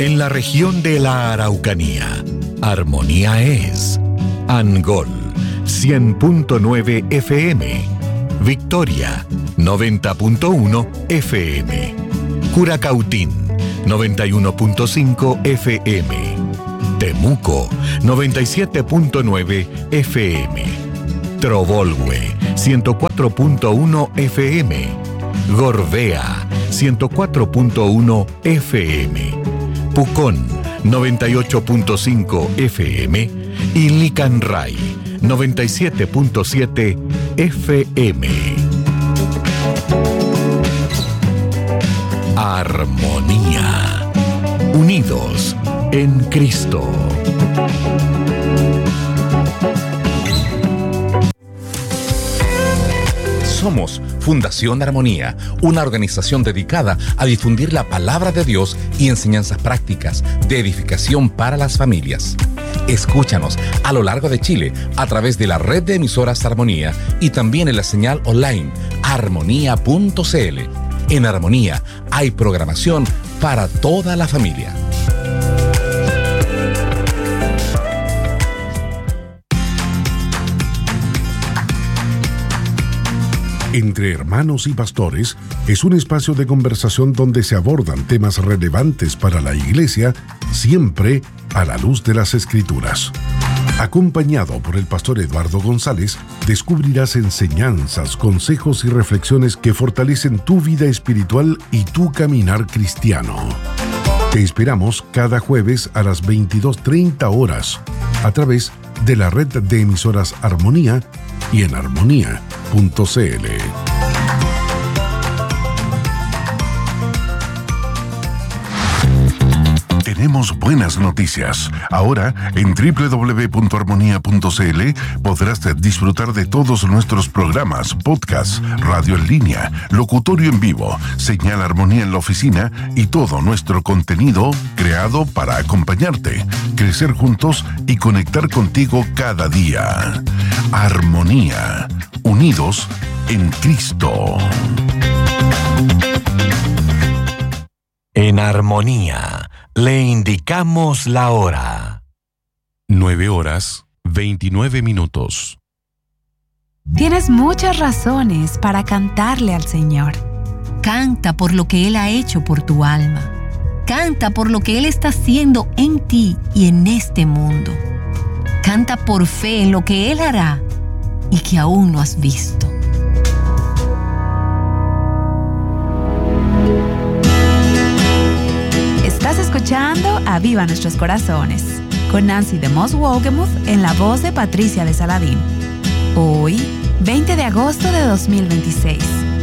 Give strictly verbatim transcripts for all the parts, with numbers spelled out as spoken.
En la región de la Araucanía, Armonía es Angol, cien punto nueve F M, Victoria, noventa punto uno F M, Curacautín, noventa y uno punto cinco F M, Temuco, noventa y siete punto nueve F M, Trovolwe, ciento cuatro punto uno F M, Gorbea, ciento cuatro punto uno F M, Pucón, noventa y ocho punto cinco F M y Licanray, noventa y siete punto siete F M. Armonía. Unidos en Cristo. Somos Fundación Armonía, una organización dedicada a difundir la palabra de Dios y enseñanzas prácticas de edificación para las familias. Escúchanos a lo largo de Chile a través de la red de emisoras Armonía y también en la señal online armonía punto c l. En Armonía hay programación para toda la familia. Entre Hermanos y Pastores es un espacio de conversación donde se abordan temas relevantes para la Iglesia, siempre a la luz de las Escrituras. Acompañado por el pastor Eduardo González, descubrirás enseñanzas, consejos y reflexiones que fortalecen tu vida espiritual y tu caminar cristiano. Te esperamos cada jueves a las veintidós treinta horas a través de la red de emisoras Armonía y en armonía punto c l. Tenemos buenas noticias. Ahora, en doble u doble u doble u punto armonía punto c l podrás disfrutar de todos nuestros programas, podcasts, radio en línea, locutorio en vivo, señal Armonía en la oficina y todo nuestro contenido creado para acompañarte, crecer juntos y conectar contigo cada día. Armonía. Unidos en Cristo. En Armonía le indicamos la hora. Nueve horas, veintinueve minutos. Tienes muchas razones para cantarle al Señor. Canta por lo que Él ha hecho por tu alma. Canta por lo que Él está haciendo en ti y en este mundo. Canta por fe en lo que Él hará y que aún no has visto. Estás escuchando Aviva Nuestros Corazones con Nancy de Moss Wogemuth en la voz de Patricia de Saladín. Hoy, veinte de agosto de dos mil veintiséis.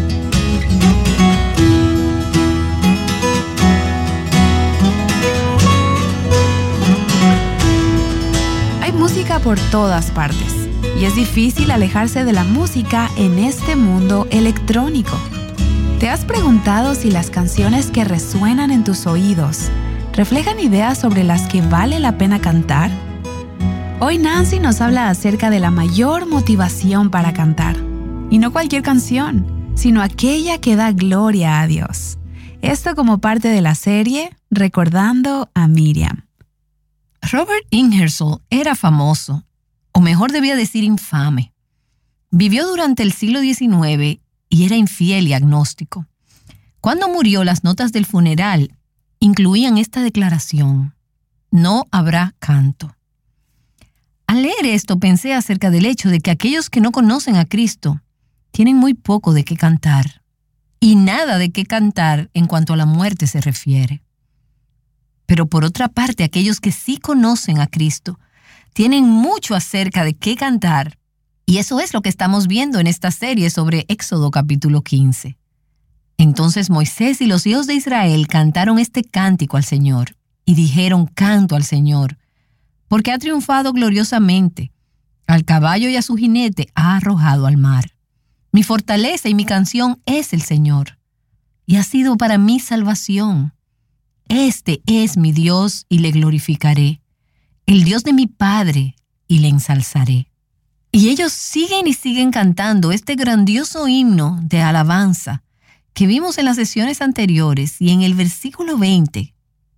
Hay música por todas partes y es difícil alejarse de la música en este mundo electrónico. ¿Te has preguntado si las canciones que resuenan en tus oídos reflejan ideas sobre las que vale la pena cantar? Hoy Nancy nos habla acerca de la mayor motivación para cantar. Y no cualquier canción, sino aquella que da gloria a Dios. Esto como parte de la serie Recordando a Miriam. Robert Ingersoll era famoso, o mejor debía decir infame. Vivió durante el siglo diecinueve y era infiel y agnóstico. Cuando murió, las notas del funeral incluían esta declaración: no habrá canto. Al leer esto pensé acerca del hecho de que aquellos que no conocen a Cristo tienen muy poco de qué cantar y nada de qué cantar en cuanto a la muerte se refiere. Pero por otra parte, aquellos que sí conocen a Cristo tienen mucho acerca de qué cantar, y eso es lo que estamos viendo en esta serie sobre Éxodo capítulo quince. Entonces Moisés y los hijos de Israel cantaron este cántico al Señor y dijeron: canto al Señor, porque ha triunfado gloriosamente. Al caballo y a su jinete ha arrojado al mar. Mi fortaleza y mi canción es el Señor, y ha sido para mí salvación. Este es mi Dios y le glorificaré, el Dios de mi Padre, y le ensalzaré. Y ellos siguen y siguen cantando este grandioso himno de alabanza que vimos en las sesiones anteriores, y en el versículo veinte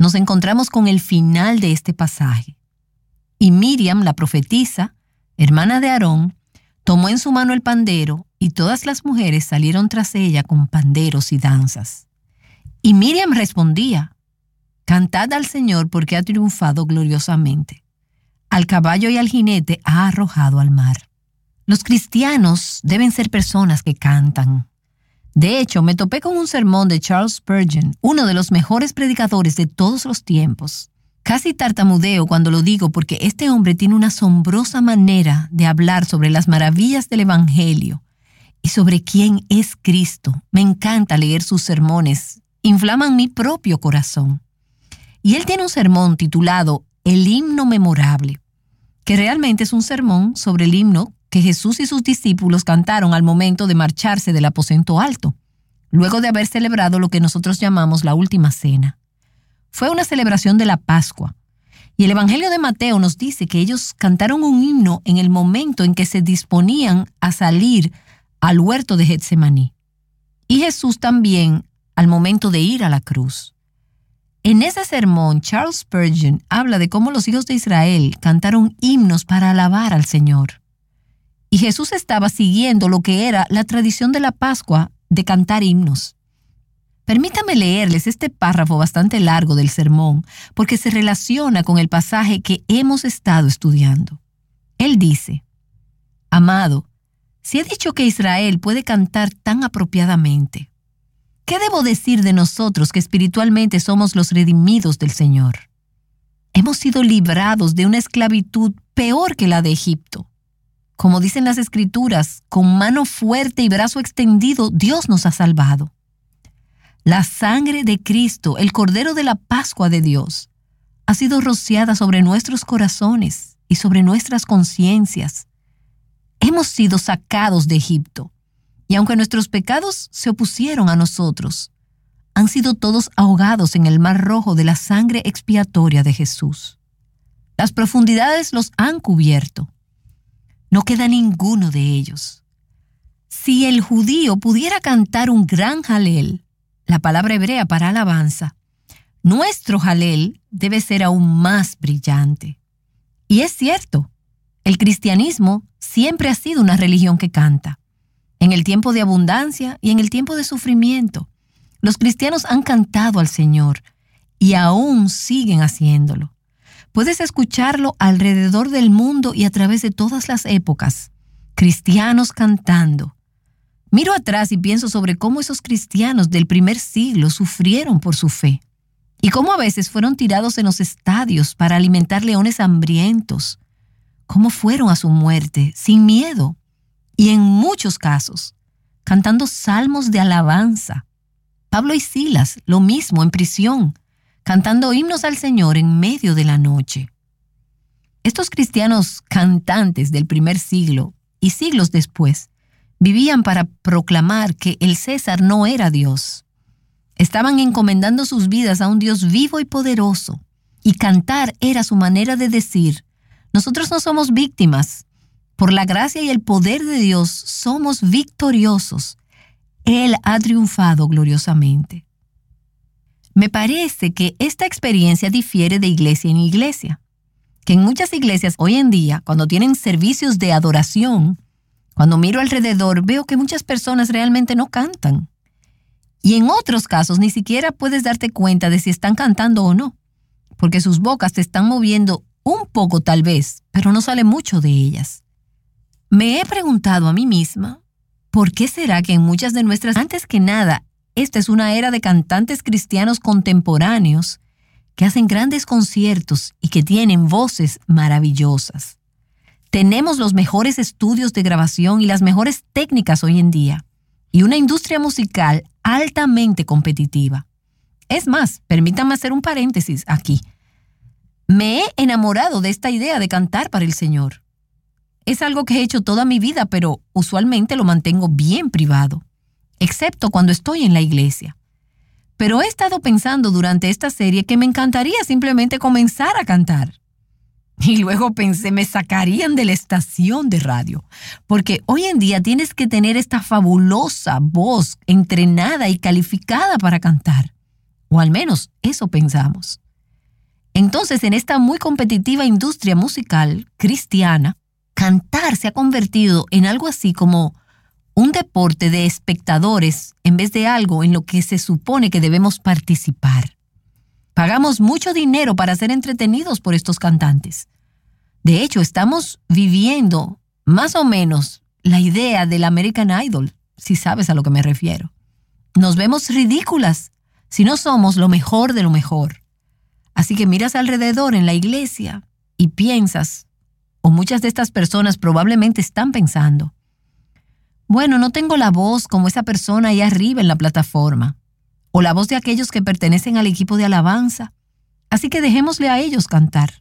nos encontramos con el final de este pasaje. Y Miriam, la profetisa, hermana de Aarón, tomó en su mano el pandero y todas las mujeres salieron tras ella con panderos y danzas. Y Miriam respondía: Cantad al Señor porque ha triunfado gloriosamente. Al caballo y al jinete ha arrojado al mar. Los cristianos deben ser personas que cantan. De hecho, me topé con un sermón de Charles Spurgeon, uno de los mejores predicadores de todos los tiempos. Casi tartamudeo cuando lo digo porque este hombre tiene una asombrosa manera de hablar sobre las maravillas del Evangelio y sobre quién es Cristo. Me encanta leer sus sermones, inflaman mi propio corazón. Y él tiene un sermón titulado El himno memorable, que realmente es un sermón sobre el himno que Jesús y sus discípulos cantaron al momento de marcharse del aposento alto, luego de haber celebrado lo que nosotros llamamos la última cena. Fue una celebración de la Pascua, y el Evangelio de Mateo nos dice que ellos cantaron un himno en el momento en que se disponían a salir al huerto de Getsemaní, y Jesús también al momento de ir a la cruz. En ese sermón, Charles Spurgeon habla de cómo los hijos de Israel cantaron himnos para alabar al Señor. Y Jesús estaba siguiendo lo que era la tradición de la Pascua de cantar himnos. Permítame leerles este párrafo bastante largo del sermón, porque se relaciona con el pasaje que hemos estado estudiando. Él dice: Amado, si he dicho que Israel puede cantar tan apropiadamente, ¿qué debo decir de nosotros que espiritualmente somos los redimidos del Señor? Hemos sido librados de una esclavitud peor que la de Egipto. Como dicen las Escrituras, con mano fuerte y brazo extendido, Dios nos ha salvado. La sangre de Cristo, el Cordero de la Pascua de Dios, ha sido rociada sobre nuestros corazones y sobre nuestras conciencias. Hemos sido sacados de Egipto, y aunque nuestros pecados se opusieron a nosotros, han sido todos ahogados en el mar rojo de la sangre expiatoria de Jesús. Las profundidades los han cubierto. No queda ninguno de ellos. Si el judío pudiera cantar un gran jalel, la palabra hebrea para alabanza, nuestro jalel debe ser aún más brillante. Y es cierto, el cristianismo siempre ha sido una religión que canta. En el tiempo de abundancia y en el tiempo de sufrimiento, los cristianos han cantado al Señor y aún siguen haciéndolo. Puedes escucharlo alrededor del mundo y a través de todas las épocas. Cristianos cantando. Miro atrás y pienso sobre cómo esos cristianos del primer siglo sufrieron por su fe y cómo a veces fueron tirados en los estadios para alimentar leones hambrientos. Cómo fueron a su muerte sin miedo y en muchos casos cantando salmos de alabanza. Pablo y Silas, lo mismo en prisión, cantando himnos al Señor en medio de la noche. Estos cristianos cantantes del primer siglo y siglos después vivían para proclamar que el César no era Dios. Estaban encomendando sus vidas a un Dios vivo y poderoso, y cantar era su manera de decir: nosotros no somos víctimas. Por la gracia y el poder de Dios somos victoriosos. Él ha triunfado gloriosamente. Me parece que esta experiencia difiere de iglesia en iglesia, que en muchas iglesias hoy en día, cuando tienen servicios de adoración, cuando miro alrededor veo que muchas personas realmente no cantan. Y en otros casos ni siquiera puedes darte cuenta de si están cantando o no, porque sus bocas te están moviendo un poco tal vez, pero no sale mucho de ellas. Me he preguntado a mí misma, ¿por qué será que en muchas de nuestras, antes que nada, esta es una era de cantantes cristianos contemporáneos que hacen grandes conciertos y que tienen voces maravillosas? Tenemos los mejores estudios de grabación y las mejores técnicas hoy en día, y una industria musical altamente competitiva. Es más, permítanme hacer un paréntesis aquí. Me he enamorado de esta idea de cantar para el Señor. Es algo que he hecho toda mi vida, pero usualmente lo mantengo bien privado, excepto cuando estoy en la iglesia. Pero he estado pensando durante esta serie que me encantaría simplemente comenzar a cantar. Y luego pensé, me sacarían de la estación de radio, porque hoy en día tienes que tener esta fabulosa voz entrenada y calificada para cantar. O al menos eso pensamos. Entonces, en esta muy competitiva industria musical cristiana, cantar se ha convertido en algo así como un deporte de espectadores en vez de algo en lo que se supone que debemos participar. Pagamos mucho dinero para ser entretenidos por estos cantantes. De hecho, estamos viviendo más o menos la idea del American Idol, si sabes a lo que me refiero. Nos vemos ridículas si no somos lo mejor de lo mejor. Así que miras alrededor en la iglesia y piensas, o muchas de estas personas probablemente están pensando, bueno, no tengo la voz como esa persona ahí arriba en la plataforma, o la voz de aquellos que pertenecen al equipo de alabanza, así que dejémosle a ellos cantar.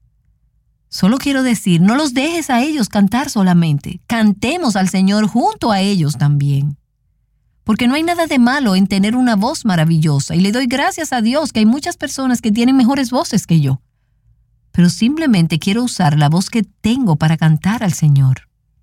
Solo quiero decir, no los dejes a ellos cantar solamente, cantemos al Señor junto a ellos también. Porque no hay nada de malo en tener una voz maravillosa, y le doy gracias a Dios que hay muchas personas que tienen mejores voces que yo. Pero simplemente quiero usar la voz que tengo para cantar al Señor.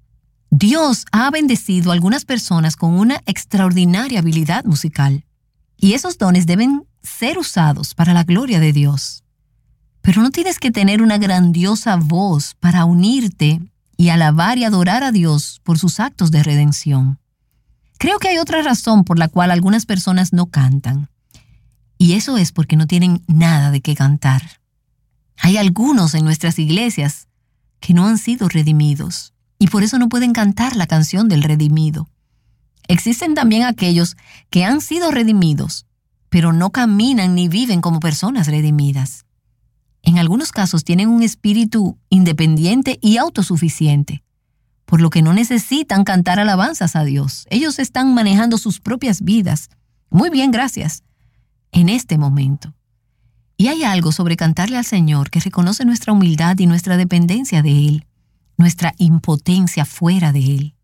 Dios ha bendecido a algunas personas con una extraordinaria habilidad musical, y esos dones deben ser usados para la gloria de Dios. Pero no tienes que tener una grandiosa voz para unirte y alabar y adorar a Dios por sus actos de redención. Creo que hay otra razón por la cual algunas personas no cantan, y eso es porque no tienen nada de qué cantar. Hay algunos en nuestras iglesias que no han sido redimidos, y por eso no pueden cantar la canción del redimido. Existen también aquellos que han sido redimidos, pero no caminan ni viven como personas redimidas. En algunos casos tienen un espíritu independiente y autosuficiente, por lo que no necesitan cantar alabanzas a Dios. Ellos están manejando sus propias vidas. Muy bien, gracias. En este momento. Y hay algo sobre cantarle al Señor que reconoce nuestra humildad y nuestra dependencia de Él, nuestra impotencia fuera de Él.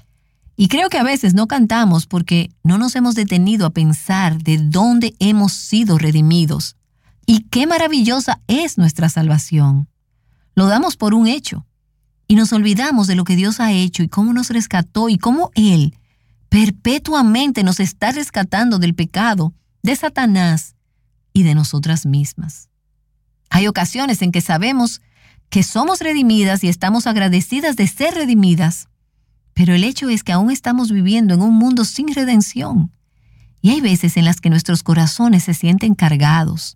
Y creo que a veces no cantamos porque no nos hemos detenido a pensar de dónde hemos sido redimidos y qué maravillosa es nuestra salvación. Lo damos por un hecho y nos olvidamos de lo que Dios ha hecho y cómo nos rescató y cómo Él perpetuamente nos está rescatando del pecado, de Satanás y de nosotras mismas. Hay ocasiones en que sabemos que somos redimidas y estamos agradecidas de ser redimidas, pero el hecho es que aún estamos viviendo en un mundo sin redención, y hay veces en las que nuestros corazones se sienten cargados,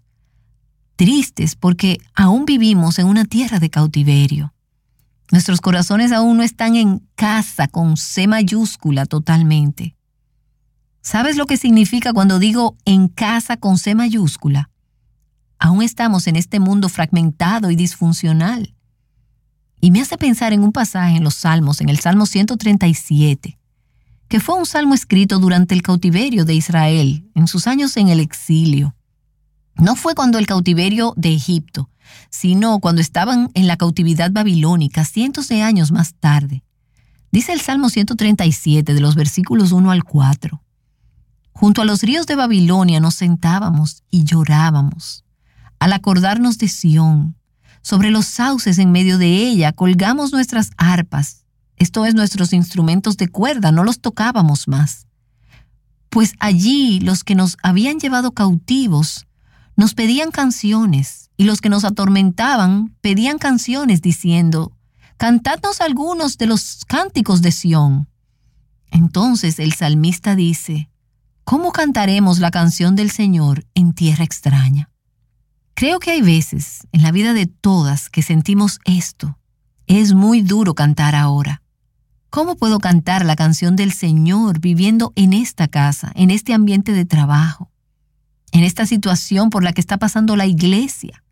tristes porque aún vivimos en una tierra de cautiverio. Nuestros corazones aún no están en casa con C mayúscula totalmente. ¿Sabes lo que significa cuando digo en casa con C mayúscula? Aún estamos en este mundo fragmentado y disfuncional. Y me hace pensar en un pasaje en los Salmos, en el Salmo ciento treinta y siete, que fue un salmo escrito durante el cautiverio de Israel, en sus años en el exilio. No fue cuando el cautiverio de Egipto, sino cuando estaban en la cautividad babilónica, cientos de años más tarde. Dice el Salmo ciento treinta y siete, de los versículos uno al cuatro. Junto a los ríos de Babilonia nos sentábamos y llorábamos. Al acordarnos de Sión, sobre los sauces en medio de ella colgamos nuestras arpas, esto es, nuestros instrumentos de cuerda, no los tocábamos más. Pues allí los que nos habían llevado cautivos nos pedían canciones, y los que nos atormentaban pedían canciones diciendo, cantadnos algunos de los cánticos de Sión. Entonces el salmista dice, ¿cómo cantaremos la canción del Señor en tierra extraña? Creo que hay veces en la vida de todas que sentimos esto. Es muy duro cantar ahora. ¿Cómo puedo cantar la canción del Señor viviendo en esta casa, en este ambiente de trabajo, en esta situación por la que está pasando la iglesia,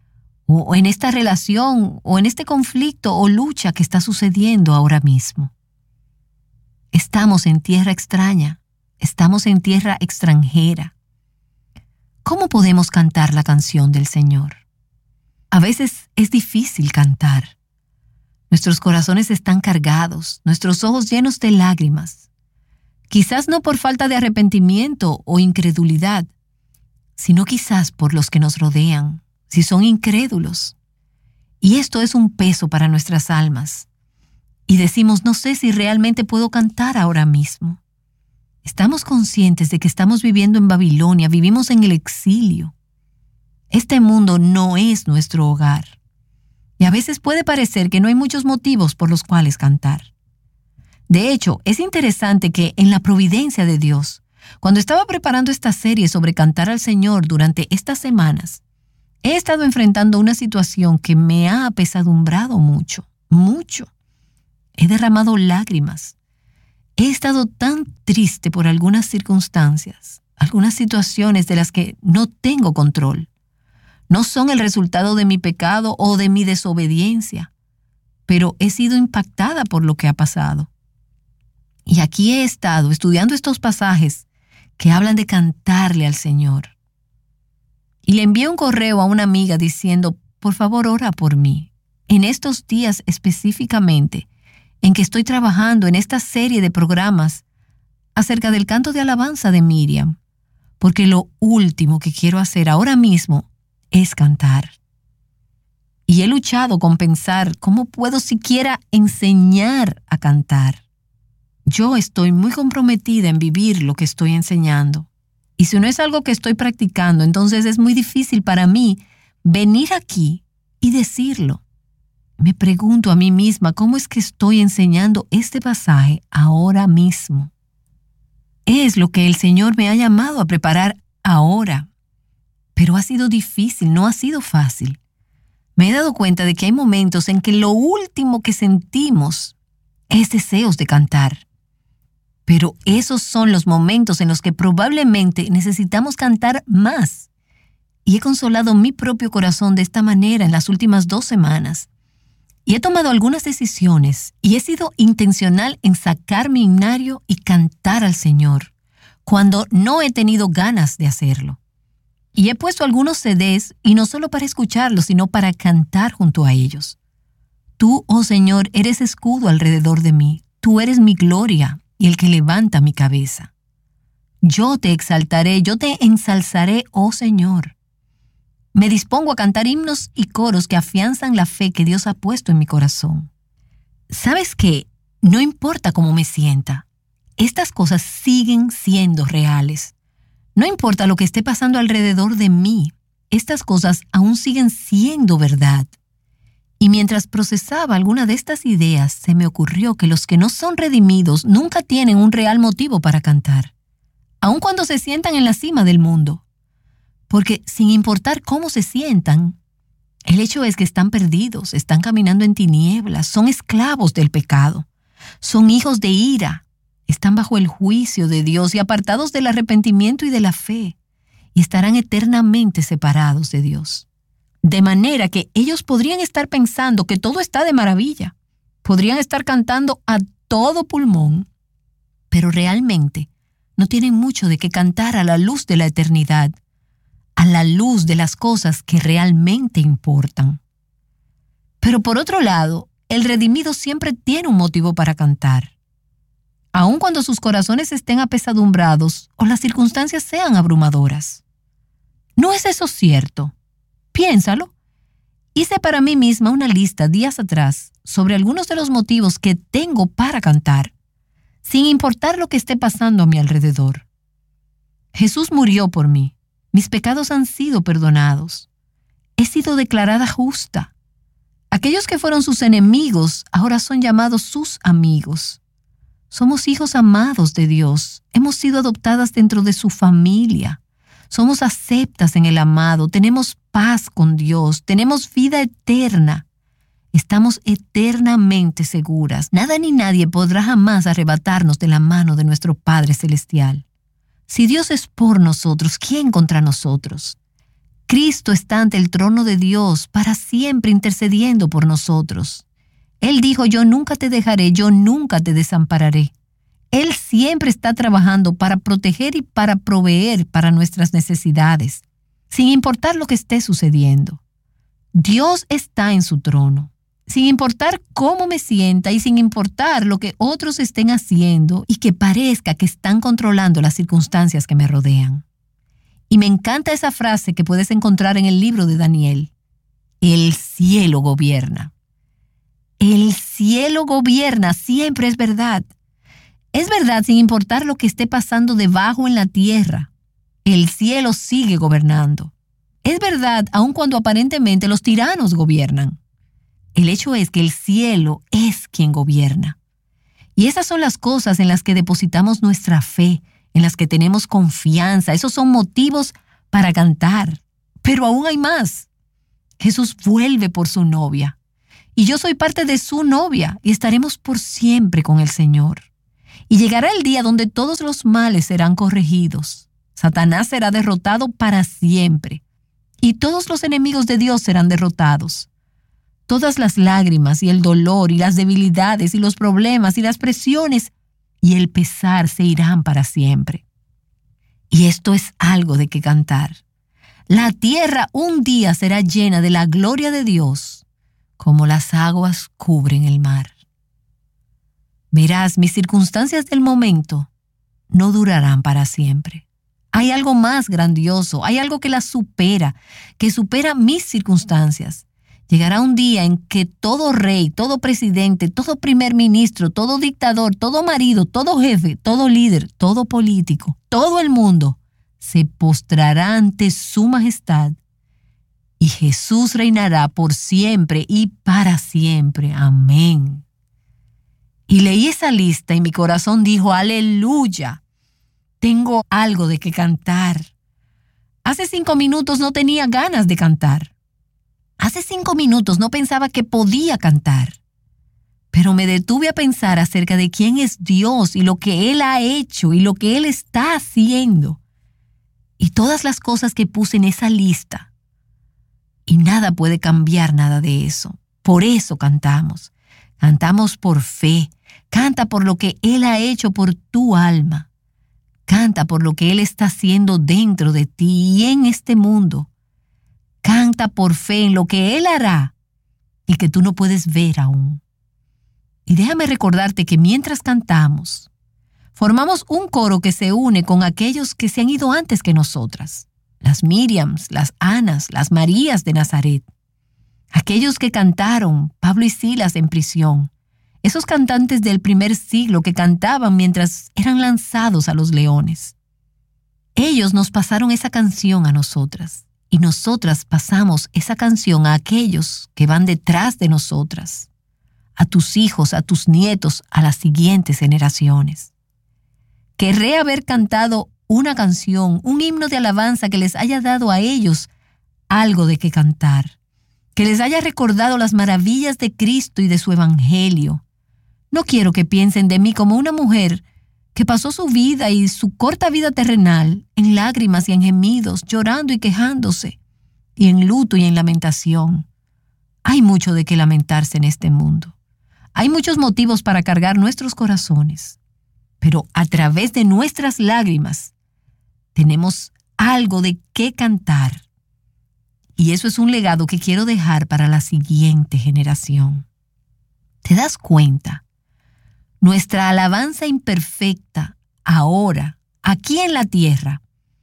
o en esta relación, o en este conflicto o lucha que está sucediendo ahora mismo? Estamos en tierra extraña, estamos en tierra extranjera. ¿Cómo podemos cantar la canción del Señor? A veces es difícil cantar. Nuestros corazones están cargados, nuestros ojos llenos de lágrimas. Quizás no por falta de arrepentimiento o incredulidad, sino quizás por los que nos rodean, si son incrédulos. Y esto es un peso para nuestras almas. Y decimos, no sé si realmente puedo cantar ahora mismo. Estamos conscientes de que estamos viviendo en Babilonia, vivimos en el exilio. Este mundo no es nuestro hogar. Y a veces puede parecer que no hay muchos motivos por los cuales cantar. De hecho, es interesante que en la providencia de Dios, cuando estaba preparando esta serie sobre cantar al Señor durante estas semanas, he estado enfrentando una situación que me ha apesadumbrado mucho, mucho. He derramado lágrimas. He estado tan triste por algunas circunstancias, algunas situaciones de las que no tengo control. No son el resultado de mi pecado o de mi desobediencia, pero he sido impactada por lo que ha pasado. Y aquí he estado estudiando estos pasajes que hablan de cantarle al Señor. Y le envié un correo a una amiga diciendo, por favor, ora por mí. En estos días específicamente, en que estoy trabajando en esta serie de programas acerca del canto de alabanza de Miriam, porque lo último que quiero hacer ahora mismo es cantar. Y he luchado con pensar cómo puedo siquiera enseñar a cantar. Yo estoy muy comprometida en vivir lo que estoy enseñando. Y si no es algo que estoy practicando, entonces es muy difícil para mí venir aquí y decirlo. Me pregunto a mí misma cómo es que estoy enseñando este pasaje ahora mismo. Es lo que el Señor me ha llamado a preparar ahora. Pero ha sido difícil, no ha sido fácil. Me he dado cuenta de que hay momentos en que lo último que sentimos es deseos de cantar. Pero esos son los momentos en los que probablemente necesitamos cantar más. Y he consolado mi propio corazón de esta manera en las últimas dos semanas. Y he tomado algunas decisiones y he sido intencional en sacar mi himnario y cantar al Señor, cuando no he tenido ganas de hacerlo. Y he puesto algunos C Ds, y no solo para escucharlos, sino para cantar junto a ellos. Tú, oh Señor, eres escudo alrededor de mí. Tú eres mi gloria y el que levanta mi cabeza. Yo te exaltaré, yo te ensalzaré, oh Señor. Me dispongo a cantar himnos y coros que afianzan la fe que Dios ha puesto en mi corazón. ¿Sabes qué? No importa cómo me sienta. Estas cosas siguen siendo reales. No importa lo que esté pasando alrededor de mí, estas cosas aún siguen siendo verdad. Y mientras procesaba alguna de estas ideas, se me ocurrió que los que no son redimidos nunca tienen un real motivo para cantar, aun cuando se sientan en la cima del mundo. Porque sin importar cómo se sientan, el hecho es que están perdidos, están caminando en tinieblas, son esclavos del pecado, son hijos de ira. Están bajo el juicio de Dios y apartados del arrepentimiento y de la fe, y estarán eternamente separados de Dios. De manera que ellos podrían estar pensando que todo está de maravilla, podrían estar cantando a todo pulmón, pero realmente no tienen mucho de qué cantar a la luz de la eternidad, a la luz de las cosas que realmente importan. Pero por otro lado, el redimido siempre tiene un motivo para cantar. Aun cuando sus corazones estén apesadumbrados o las circunstancias sean abrumadoras. ¿No es eso cierto? Piénsalo. Hice para mí misma una lista días atrás sobre algunos de los motivos que tengo para cantar, sin importar lo que esté pasando a mi alrededor. Jesús murió por mí. Mis pecados han sido perdonados. He sido declarada justa. Aquellos que fueron sus enemigos ahora son llamados sus amigos. Somos hijos amados de Dios. Hemos sido adoptadas dentro de su familia. Somos aceptas en el amado. Tenemos paz con Dios. Tenemos vida eterna. Estamos eternamente seguras. Nada ni nadie podrá jamás arrebatarnos de la mano de nuestro Padre Celestial. Si Dios es por nosotros, ¿quién contra nosotros? Cristo está ante el trono de Dios para siempre intercediendo por nosotros. Él dijo, yo nunca te dejaré, yo nunca te desampararé. Él siempre está trabajando para proteger y para proveer para nuestras necesidades, sin importar lo que esté sucediendo. Dios está en su trono, sin importar cómo me sienta y sin importar lo que otros estén haciendo y que parezca que están controlando las circunstancias que me rodean. Y me encanta esa frase que puedes encontrar en el libro de Daniel. El cielo gobierna. El cielo gobierna, siempre es verdad. Es verdad sin importar lo que esté pasando debajo en la tierra. El cielo sigue gobernando. Es es verdad aun cuando aparentemente los tiranos gobiernan. El hecho es que el cielo es quien gobierna. Y esas son las cosas en las que depositamos nuestra fe, en las que tenemos confianza. Esos son motivos para cantar. Pero aún hay más. Jesús vuelve por su novia. Y yo soy parte de su novia y estaremos por siempre con el Señor. Y llegará el día donde todos los males serán corregidos. Satanás será derrotado para siempre. Y todos los enemigos de Dios serán derrotados. Todas las lágrimas y el dolor y las debilidades y los problemas y las presiones y el pesar se irán para siempre. Y esto es algo de que cantar. La tierra un día será llena de la gloria de Dios, como las aguas cubren el mar. Verás, mis circunstancias del momento no durarán para siempre. Hay algo más grandioso, hay algo que las supera, que supera mis circunstancias. Llegará un día en que todo rey, todo presidente, todo primer ministro, todo dictador, todo marido, todo jefe, todo líder, todo político, todo el mundo se postrará ante su majestad y Jesús reinará por siempre y para siempre. Amén. Y leí esa lista y mi corazón dijo, aleluya, tengo algo de que cantar. Hace cinco minutos no tenía ganas de cantar. Hace cinco minutos no pensaba que podía cantar, pero me detuve a pensar acerca de quién es Dios y lo que Él ha hecho y lo que Él está haciendo y todas las cosas que puse en esa lista. Y nada puede cambiar nada de eso. Por eso cantamos. Cantamos por fe. Canta por lo que Él ha hecho por tu alma. Canta por lo que Él está haciendo dentro de ti y en este mundo. Canta por fe en lo que Él hará y que tú no puedes ver aún. Y déjame recordarte que mientras cantamos, formamos un coro que se une con aquellos que se han ido antes que nosotras. Las Miriams, las Anas, las Marías de Nazaret. Aquellos que cantaron, Pablo y Silas en prisión. Esos cantantes del primer siglo que cantaban mientras eran lanzados a los leones. Ellos nos pasaron esa canción a nosotras. Y nosotras pasamos esa canción a aquellos que van detrás de nosotras, a tus hijos, a tus nietos, a las siguientes generaciones. Querré haber cantado una canción, un himno de alabanza que les haya dado a ellos algo de que cantar, que les haya recordado las maravillas de Cristo y de su evangelio. No quiero que piensen de mí como una mujer que pasó su vida y su corta vida terrenal en lágrimas y en gemidos, llorando y quejándose, y en luto y en lamentación. Hay mucho de qué lamentarse en este mundo. Hay muchos motivos para cargar nuestros corazones, pero a través de nuestras lágrimas tenemos algo de qué cantar. Y eso es un legado que quiero dejar para la siguiente generación. ¿Te das cuenta? Nuestra alabanza imperfecta, ahora, aquí en la tierra,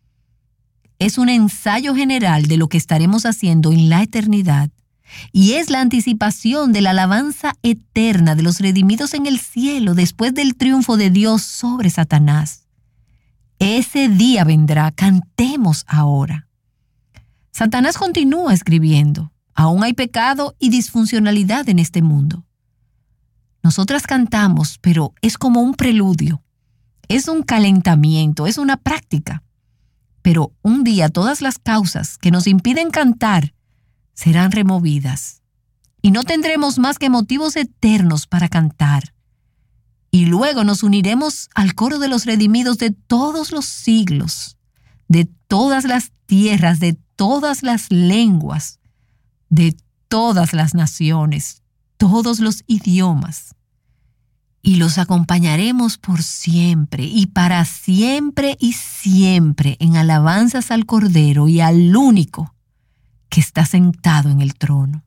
es un ensayo general de lo que estaremos haciendo en la eternidad y es la anticipación de la alabanza eterna de los redimidos en el cielo después del triunfo de Dios sobre Satanás. Ese día vendrá, cantemos ahora. Satanás continúa escribiendo, aún hay pecado y disfuncionalidad en este mundo. Nosotras cantamos, pero es como un preludio, es un calentamiento, es una práctica. Pero un día todas las causas que nos impiden cantar serán removidas y no tendremos más que motivos eternos para cantar. Y luego nos uniremos al coro de los redimidos de todos los siglos, de todas las tierras, de todas las lenguas, de todas las naciones, todos los idiomas, y los acompañaremos por siempre y para siempre y siempre en alabanzas al Cordero y al único que está sentado en el trono.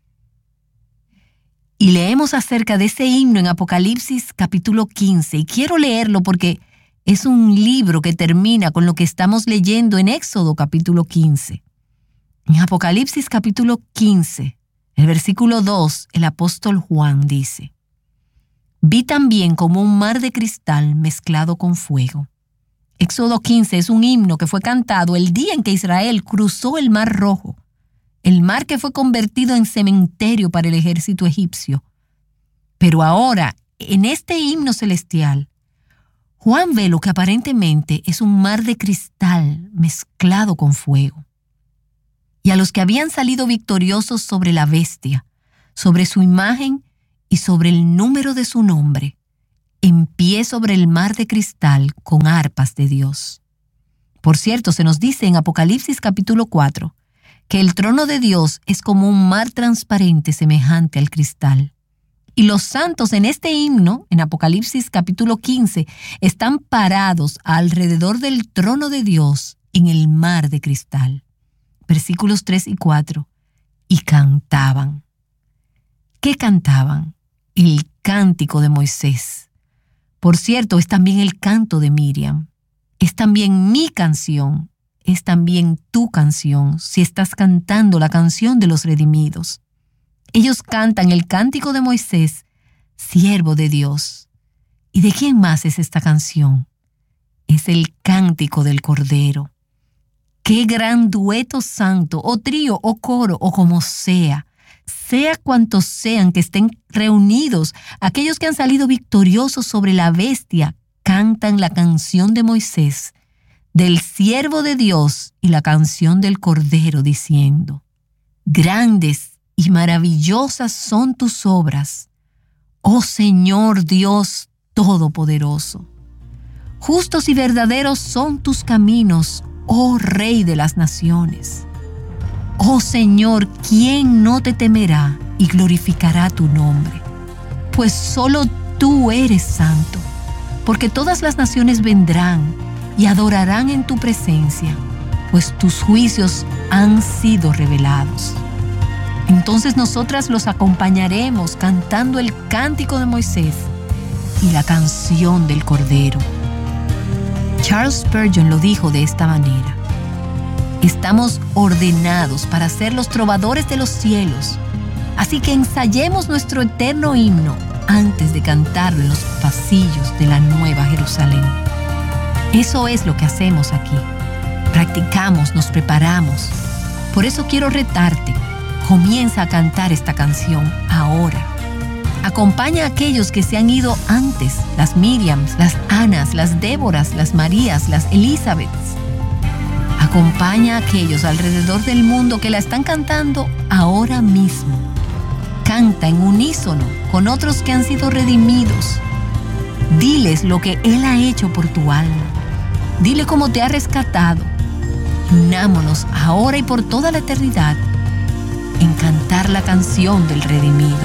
Y leemos acerca de ese himno en Apocalipsis capítulo quince, y quiero leerlo porque es un libro que termina con lo que estamos leyendo en Éxodo capítulo quince. En Apocalipsis capítulo quince, el versículo dos, el apóstol Juan dice: Vi también como un mar de cristal mezclado con fuego. Éxodo quince es un himno que fue cantado el día en que Israel cruzó el Mar Rojo, el mar que fue convertido en cementerio para el ejército egipcio. Pero ahora, en este himno celestial, Juan ve lo que aparentemente es un mar de cristal mezclado con fuego. Y a los que habían salido victoriosos sobre la bestia, sobre su imagen y sobre el número de su nombre, en pie sobre el mar de cristal con arpas de Dios. Por cierto, se nos dice en Apocalipsis capítulo cuatro que el trono de Dios es como un mar transparente semejante al cristal. Y los santos en este himno, en Apocalipsis capítulo quince, están parados alrededor del trono de Dios en el mar de cristal. Versículos tres y cuatro. Y cantaban. ¿Qué cantaban? El cántico de Moisés. Por cierto, es también el canto de Miriam. Es también mi canción. Es también tu canción, si estás cantando la canción de los redimidos. Ellos cantan el cántico de Moisés, siervo de Dios. ¿Y de quién más es esta canción? Es el cántico del Cordero. ¡Qué gran dueto santo, o trío, o coro, o como sea! Sea cuantos sean que estén reunidos, aquellos que han salido victoriosos sobre la bestia, cantan la canción de Moisés, del siervo de Dios y la canción del Cordero, diciendo: Grandes y maravillosas son tus obras, oh Señor Dios Todopoderoso. Justos y verdaderos son tus caminos, oh Rey de las naciones. Oh Señor, ¿quién no te temerá y glorificará tu nombre? Pues solo tú eres santo, porque todas las naciones vendrán y adorarán en tu presencia, pues tus juicios han sido revelados. Entonces nosotras los acompañaremos cantando el cántico de Moisés y la canción del Cordero. Charles Spurgeon lo dijo de esta manera: estamos ordenados para ser los trovadores de los cielos, así que ensayemos nuestro eterno himno antes de cantarlo en los pasillos de la Nueva Jerusalén. Eso es lo que hacemos aquí. Practicamos, nos preparamos. Por eso quiero retarte. Comienza a cantar esta canción ahora. Acompaña a aquellos que se han ido antes, las Miriams, las Anas, las Déboras, las Marías, las Elizabeths. Acompaña a aquellos alrededor del mundo que la están cantando ahora mismo. Canta en unísono con otros que han sido redimidos. Diles lo que Él ha hecho por tu alma. Dile cómo te ha rescatado. Unámonos ahora y por toda la eternidad en cantar la canción del redimido.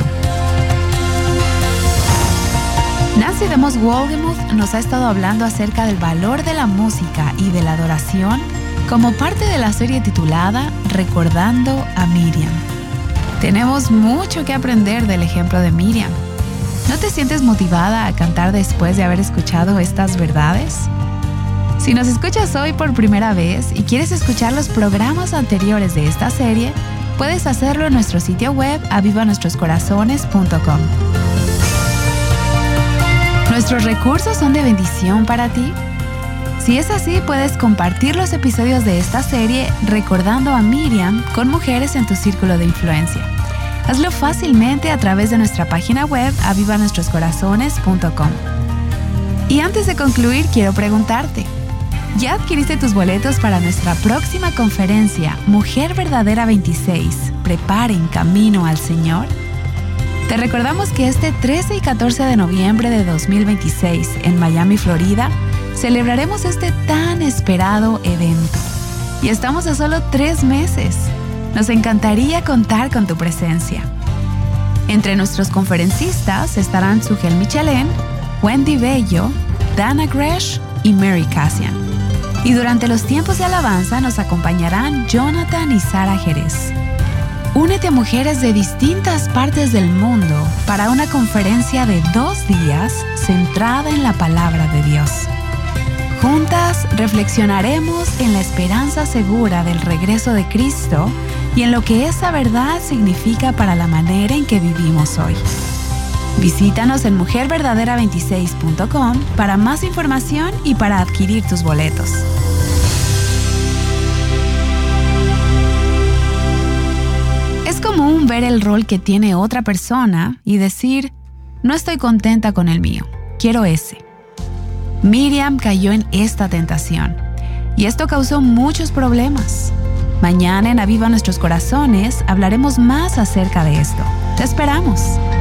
Nancy DeMoss Wolgemuth nos ha estado hablando acerca del valor de la música y de la adoración como parte de la serie titulada Recordando a Miriam. Tenemos mucho que aprender del ejemplo de Miriam. ¿No te sientes motivada a cantar después de haber escuchado estas verdades? Si nos escuchas hoy por primera vez y quieres escuchar los programas anteriores de esta serie, puedes hacerlo en nuestro sitio web aviva nuestros corazones punto com. ¿Nuestros recursos son de bendición para ti? Si es así, puedes compartir los episodios de esta serie Recordando a Miriam con mujeres en tu círculo de influencia. Hazlo fácilmente a través de nuestra página web aviva nuestros corazones punto com. Y antes de concluir, quiero preguntarte: ¿ya adquiriste tus boletos para nuestra próxima conferencia Mujer Verdadera veintiséis? Preparen camino al Señor. Te recordamos que este trece y catorce de noviembre de dos mil veintiséis en Miami, Florida, celebraremos este tan esperado evento. Y estamos a solo tres meses. Nos encantaría contar con tu presencia. Entre nuestros conferencistas estarán Sugel Michelén, Wendy Bello, Dana Gresh y Mary Cassian. Y durante los tiempos de alabanza nos acompañarán Jonathan y Sara Jerez. Únete a mujeres de distintas partes del mundo para una conferencia de dos días centrada en la palabra de Dios. Juntas reflexionaremos en la esperanza segura del regreso de Cristo y en lo que esa verdad significa para la manera en que vivimos hoy. Visítanos en mujer verdadera veintiséis punto com para más información y para adquirir tus boletos. Es común ver el rol que tiene otra persona y decir, no estoy contenta con el mío, quiero ese. Miriam cayó en esta tentación y esto causó muchos problemas. Mañana en Aviva Nuestros Corazones hablaremos más acerca de esto. Te esperamos.